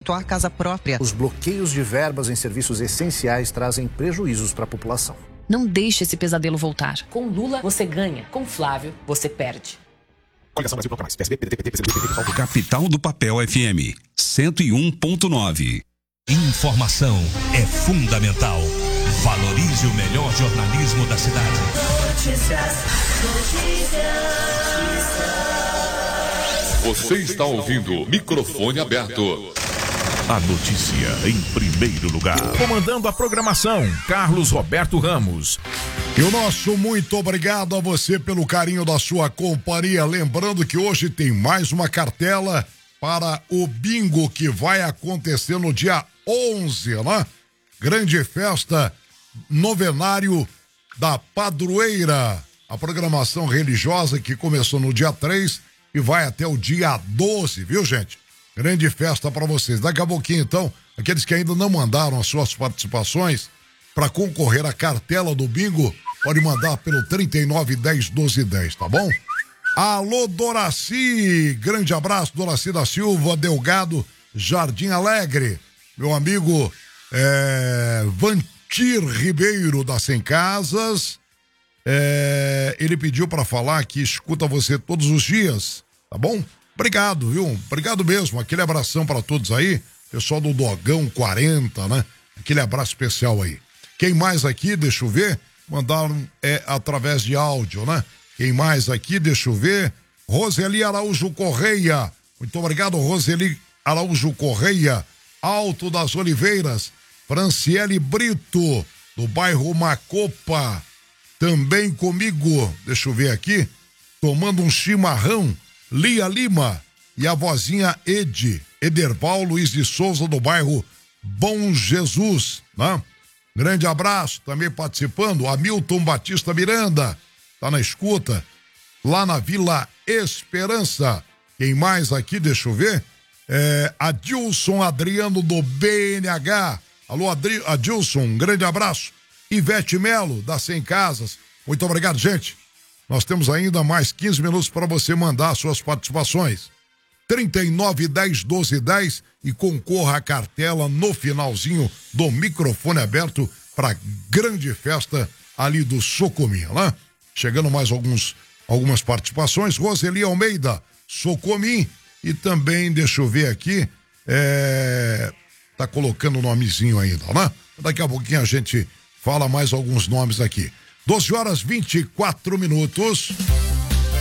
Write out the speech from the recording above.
efetuar casa própria. Os bloqueios de verbas em serviços essenciais trazem prejuízos para a população. Não deixe esse pesadelo voltar. Com Lula, você ganha. Com Flávio, você perde. Capital do Papel FM 101.9. Informação é fundamental. Valorize o melhor jornalismo da cidade. Você está ouvindo Microfone Aberto. A notícia em primeiro lugar. Comandando a programação, Carlos Roberto Ramos. E o nosso muito obrigado a você pelo carinho da sua companhia. Lembrando que hoje tem mais uma cartela para o bingo que vai acontecer no dia 11, né? Grande festa, novenário da Padroeira. A programação religiosa que começou no dia 3 e vai até o dia 12, viu, gente? Grande festa para vocês. Daqui a pouquinho, então, aqueles que ainda não mandaram as suas participações para concorrer à cartela do bingo, pode mandar pelo 3910-1210, tá bom? Alô, Doraci! Grande abraço, Doraci da Silva, Delgado, Jardim Alegre. Meu amigo Vantir Ribeiro da Sem Casas. Ele pediu para falar que escuta você todos os dias, tá bom? Obrigado, viu? Obrigado mesmo. Aquele abração para todos aí. Pessoal do Dogão 40, né? Aquele abraço especial aí. Quem mais aqui, deixa eu ver, mandaram através de áudio, né? Quem mais aqui, deixa eu ver. Roseli Araújo Correia. Muito obrigado, Roseli Araújo Correia. Alto das Oliveiras. Franciele Brito, do bairro Macopa. Também comigo, deixa eu ver aqui, tomando um chimarrão, Lia Lima e a vozinha Ederval Luiz de Souza, do bairro Bom Jesus, né? Grande abraço, também participando, Hamilton Batista Miranda, tá na escuta, lá na Vila Esperança. Quem mais aqui, deixa eu ver, Adilson Adriano, do BNH. Alô, Adilson, um grande abraço. Ivete Melo, da Sem Casas. Muito obrigado, gente. Nós temos ainda mais 15 minutos para você mandar suas participações. 3910-1210 e concorra à cartela no finalzinho do Microfone Aberto para grande festa ali do Socominha, né? Chegando mais algumas participações. Roseli Almeida, Socomim, e também, deixa eu ver aqui, tá colocando o nomezinho ainda, né? Daqui a pouquinho a gente fala mais alguns nomes aqui. 12 horas 24 minutos.